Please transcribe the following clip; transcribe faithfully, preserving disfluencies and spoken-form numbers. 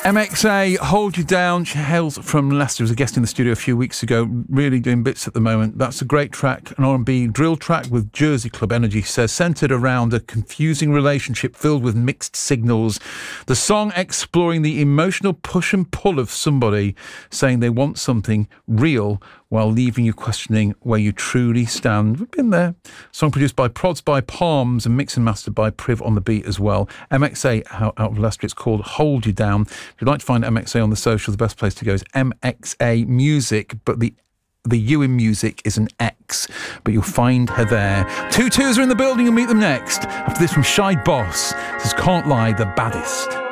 M X A, Hold You Down. She hails from Leicester, was a guest in the studio a few weeks ago, really doing bits at the moment. That's a great track, an R and B drill track with Jersey Club energy, says, centred around a confusing relationship filled with mixed signals. The song exploring the emotional push and pull of somebody saying they want something real while leaving you questioning where you truly stand. We've been there. Song produced by Prods by Palms and mixed and mastered by Priv on the beat as well. M X A out of Leicester. It's called Hold You Down. If you'd like to find M X A on the social, the best place to go is M X A Music, but the the U in music is an X, but you'll find her there. Two twos are in the building. You'll meet them next. After this from Shy Boss, this is Can't Lie, The Baddest.